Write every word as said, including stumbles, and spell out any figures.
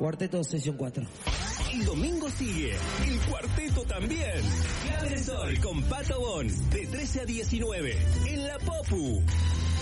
Cuarteto Sesión cuatro. El domingo sigue, el cuarteto también. Clave de Sol con Pato Bon, de trece a diecinueve, en La Popu.